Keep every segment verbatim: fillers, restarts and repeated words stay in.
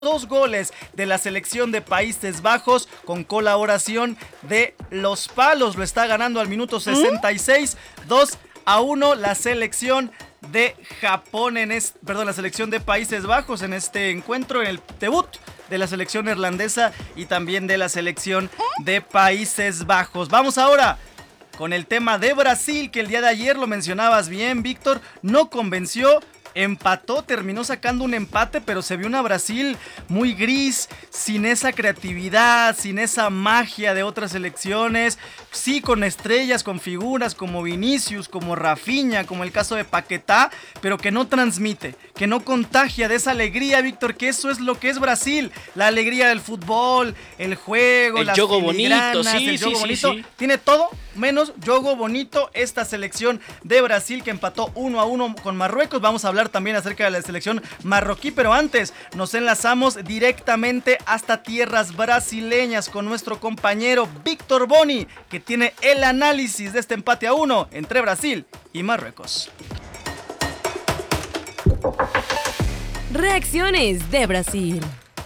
dos goles de la selección de Países Bajos con colaboración de Los Palos. Lo está ganando al minuto sesenta y seis, dos a uno la selección de Japón en este, perdón, la selección de Países Bajos en este encuentro, en el debut de la selección neerlandesa y también de la selección de Países Bajos. Vamos ahora con el tema de Brasil, que el día de ayer lo mencionabas bien, Víctor, no convenció. Empató, terminó sacando un empate, pero se vio una Brasil muy gris, sin esa creatividad, sin esa magia de otras selecciones. Sí, con estrellas, con figuras como Vinicius, como Rafinha, como el caso de Paquetá, pero que no transmite, que no contagia de esa alegría, Víctor, que eso es lo que es Brasil. La alegría del fútbol, el juego, el las juego bonito, sí, el juego sí, bonito. Sí, sí. Tiene todo menos juego bonito esta selección de Brasil, que empató uno a uno con Marruecos. Vamos a hablar también acerca de la selección marroquí, pero antes nos enlazamos directamente hasta tierras brasileñas con nuestro compañero Víctor Boni, que tiene el análisis de este empate a uno entre Brasil y Marruecos. Reacciones de Brasil.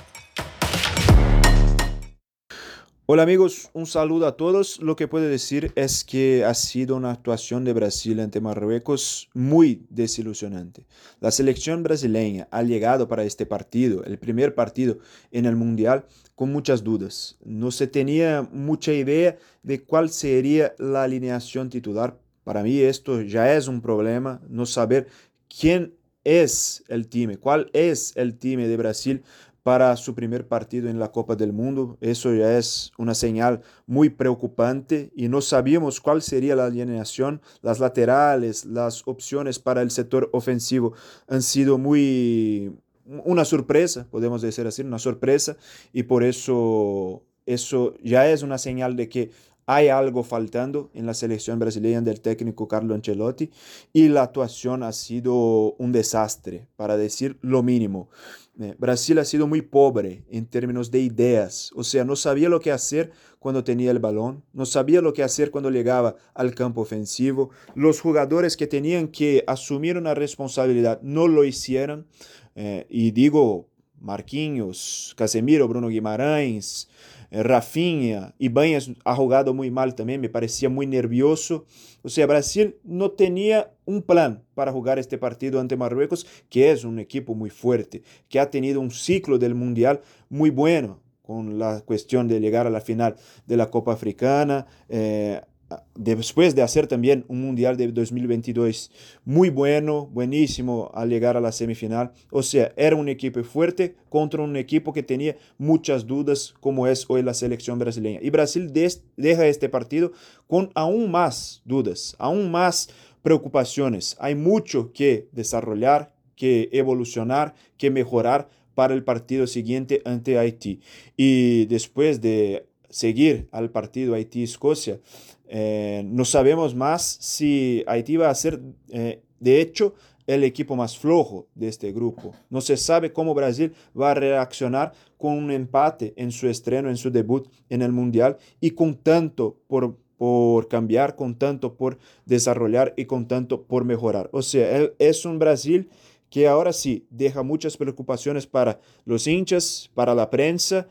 Hola amigos, un saludo a todos. Lo que puedo decir es que ha sido una actuación de Brasil ante Marruecos muy desilusionante. La selección brasileña ha llegado para este partido, el primer partido en el Mundial, con muchas dudas. No se tenía mucha idea de cuál sería la alineación titular. Para mí esto ya es un problema, no saber quién es el time, cuál es el time de Brasil para su primer partido en la Copa del Mundo. Eso ya es una señal muy preocupante y no sabíamos cuál sería la alineación. Las laterales, las opciones para el sector ofensivo han sido muy... una sorpresa, podemos decir así, una sorpresa, y por eso eso ya es una señal de que hay algo faltando en la selección brasileña del técnico Carlo Ancelotti, y la actuación ha sido un desastre, para decir lo mínimo. Eh, Brasil ha sido muy pobre en términos de ideas, o sea, no sabía lo que hacer cuando tenía el balón, no sabía lo que hacer cuando llegaba al campo ofensivo. Los jugadores que tenían que asumir una responsabilidad no lo hicieron, eh, y digo Marquinhos, Casemiro, Bruno Guimarães, Rafinha, Ibáñez ha jugado muy mal también, me parecía muy nervioso. O sea, Brasil no tenía un plan para jugar este partido ante Marruecos, que es un equipo muy fuerte, que ha tenido un ciclo del Mundial muy bueno, con la cuestión de llegar a la final de la Copa Africana, eh, después de hacer también un Mundial de dos mil veintidós muy bueno, buenísimo al llegar a la semifinal. O sea, era un equipo fuerte contra un equipo que tenía muchas dudas, como es hoy la selección brasileña. Y Brasil des, deja este partido con aún más dudas, aún más preocupaciones. Hay mucho que desarrollar, que evolucionar, que mejorar para el partido siguiente ante Haití. Y después de seguir al partido Haití-Escocia, Eh, no sabemos más si Haití va a ser, eh, de hecho, el equipo más flojo de este grupo. No se sabe cómo Brasil va a reaccionar con un empate en su estreno, en su debut en el Mundial, y con tanto por, por cambiar, con tanto por desarrollar y con tanto por mejorar. O sea, él es un Brasil que ahora sí deja muchas preocupaciones para los hinchas, para la prensa,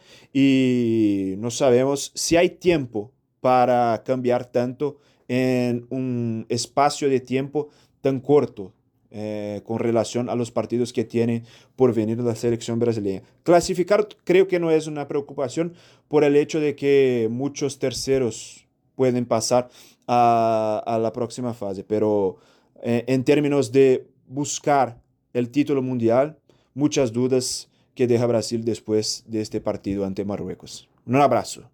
y no sabemos si hay tiempo para cambiar tanto en un espacio de tiempo tan corto, eh, con relación a los partidos que tiene por venir la selección brasileña. Clasificar creo que no es una preocupación por el hecho de que muchos terceros pueden pasar a, a la próxima fase, pero eh, en términos de buscar el título mundial, muchas dudas que deja Brasil después de este partido ante Marruecos. Un abrazo.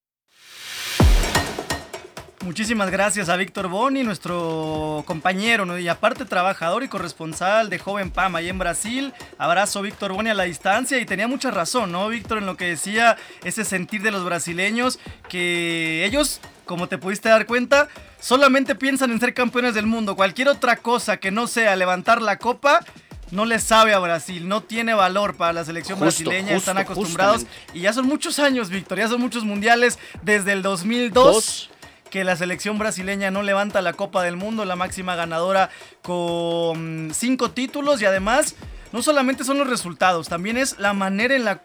Muchísimas gracias a Víctor Boni, nuestro compañero, ¿no? Y aparte trabajador y corresponsal de Joven P A M ahí en Brasil. Abrazo, Víctor Boni, a la distancia, y tenía mucha razón, ¿no, Víctor, en lo que decía, ese sentir de los brasileños, que ellos, como te pudiste dar cuenta, solamente piensan en ser campeones del mundo. Cualquier otra cosa que no sea levantar la copa no les sabe a Brasil, no tiene valor para la selección Justo, brasileña, justo, están acostumbrados, justamente. y ya son muchos años, Víctor, ya son muchos mundiales, desde el dos mil dos, Dos. que la selección brasileña no levanta la Copa del Mundo, la máxima ganadora con cinco títulos, y además no solamente son los resultados, también es la manera en la